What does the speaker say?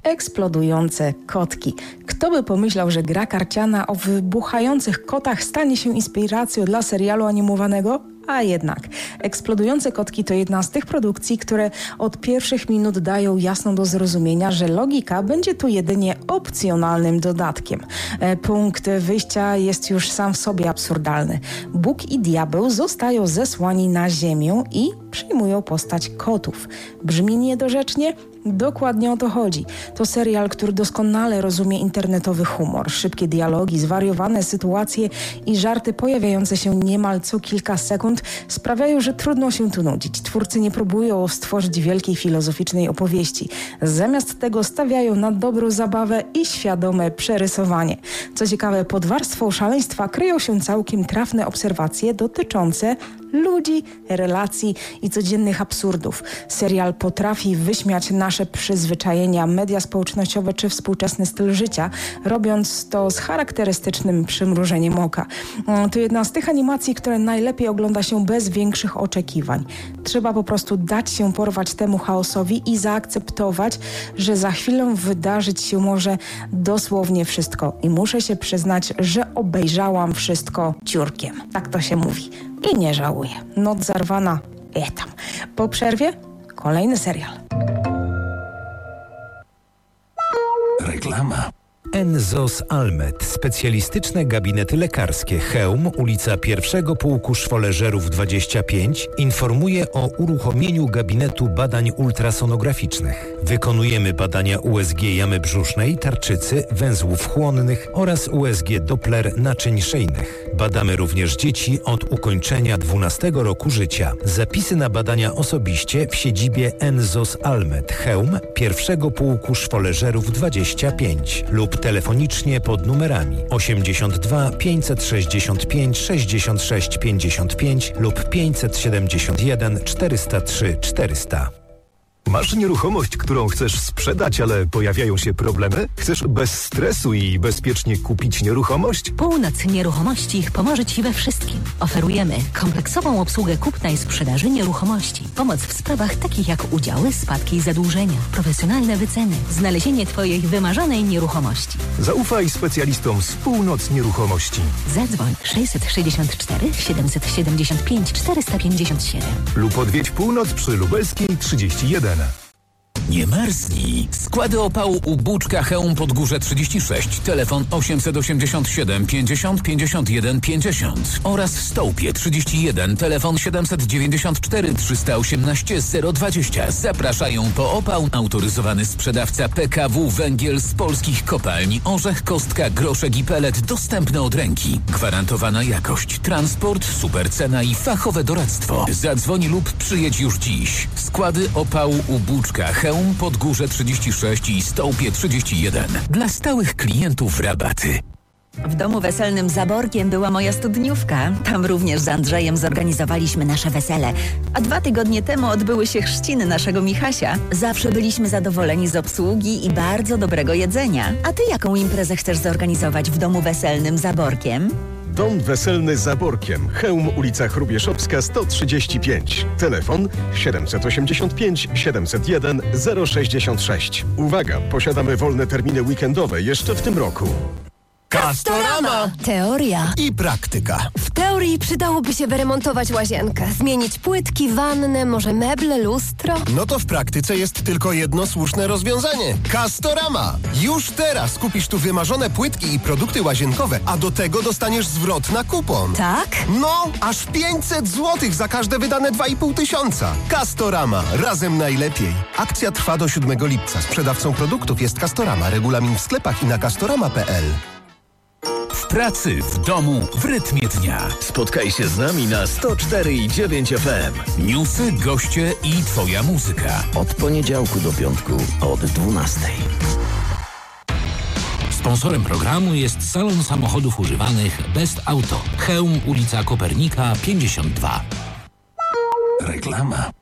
Eksplodujące kotki. Kto by pomyślał, że gra karciana o wybuchających kotach stanie się inspiracją dla serialu animowanego? A jednak, Eksplodujące kotki to jedna z tych produkcji, które od pierwszych minut dają jasno do zrozumienia, że logika będzie tu jedynie opcjonalnym dodatkiem. Punkt wyjścia jest już sam w sobie absurdalny. Bóg i diabeł zostają zesłani na ziemię i przyjmują postać kotów. Brzmi niedorzecznie? Dokładnie o to chodzi. To serial, który doskonale rozumie internetowy humor, szybkie dialogi, zwariowane sytuacje i żarty pojawiające się niemal co kilka sekund sprawiają, że trudno się tu nudzić. Twórcy nie próbują stworzyć wielkiej filozoficznej opowieści. Zamiast tego stawiają na dobrą zabawę i świadome przerysowanie. Co ciekawe, pod warstwą szaleństwa kryją się całkiem trafne obserwacje dotyczące ludzi, relacji i codziennych absurdów. Serial potrafi wyśmiać nasze przyzwyczajenia, media społecznościowe czy współczesny styl życia, robiąc to z charakterystycznym przymrużeniem oka. To jedna z tych animacji, które najlepiej ogląda się bez większych oczekiwań. Trzeba po prostu dać się porwać temu chaosowi i zaakceptować, że za chwilę wydarzyć się może dosłownie wszystko. I muszę się przyznać, że obejrzałam wszystko ciurkiem. Tak to się mówi. I nie żałuję. Noc zarwana. Tam. Po przerwie kolejny serial. Reklama. Enzos Almet. Specjalistyczne gabinety lekarskie. Chełm, ulica 1 Pułku Szwoleżerów 25 informuje o uruchomieniu gabinetu badań ultrasonograficznych. Wykonujemy badania USG jamy brzusznej, tarczycy, węzłów chłonnych oraz USG Doppler naczyń szyjnych. Badamy również dzieci od ukończenia 12 roku życia. Zapisy na badania osobiście w siedzibie Enzos Almet. Chełm 1 Pułku Szwoleżerów 25 lub telefonicznie pod numerami 82 565 66 55 lub 571 403 400. Masz nieruchomość, którą chcesz sprzedać, ale pojawiają się problemy? Chcesz bez stresu i bezpiecznie kupić nieruchomość? Północ Nieruchomości pomoże Ci we wszystkim. Oferujemy kompleksową obsługę kupna i sprzedaży nieruchomości. Pomoc w sprawach takich jak udziały, spadki i zadłużenia, profesjonalne wyceny, znalezienie Twojej wymarzonej nieruchomości. Zaufaj specjalistom z Północ Nieruchomości. Zadzwoń 664 775 457 lub odwiedź Północ przy Lubelskiej 31. Nie marznij. Składy opału u Buczka Chełm Podgórze 36. Telefon 887 50 51 50 oraz Stołpie 31. Telefon 794 318 020. Zapraszają po opał autoryzowany sprzedawca PKW Węgiel z polskich kopalni Orzech, Kostka, Groszek i Pelet dostępne od ręki. Gwarantowana jakość, transport, super cena i fachowe doradztwo. Zadzwoń lub przyjedź już dziś. Składy opału u Buczka Chełm Podgórze 36 i Stołpie 31. Dla stałych klientów rabaty. W domu weselnym Zaborkiem była moja studniówka. Tam również z Andrzejem zorganizowaliśmy nasze wesele. A 2 tygodnie temu odbyły się chrzciny naszego Michasia. Zawsze byliśmy zadowoleni z obsługi i bardzo dobrego jedzenia. A ty jaką imprezę chcesz zorganizować w domu weselnym Zaborkiem? Dom weselny Zaborkiem. Chełm, ulica Chrubieszowska 135. Telefon 785 701 066. Uwaga, posiadamy wolne terminy weekendowe jeszcze w tym roku. Castorama! Teoria I praktyka. W teorii przydałoby się wyremontować łazienkę, zmienić płytki, wannę, może meble, lustro. No to w praktyce jest tylko jedno słuszne rozwiązanie. Castorama! Już teraz kupisz tu wymarzone płytki i produkty łazienkowe, a do tego dostaniesz zwrot na kupon. Tak? No, aż 500 zł za każde wydane 2,5 tysiąca. Castorama. Razem najlepiej. Akcja trwa do 7 lipca. Sprzedawcą produktów jest Castorama. Regulamin w sklepach i na castorama.pl. W pracy, w domu, w rytmie dnia. Spotkaj się z nami na 104,9 FM. Newsy, goście i Twoja muzyka. Od poniedziałku do piątku od 12. Sponsorem programu jest salon samochodów używanych Best Auto. Chełm, ulica Kopernika 52. Reklama.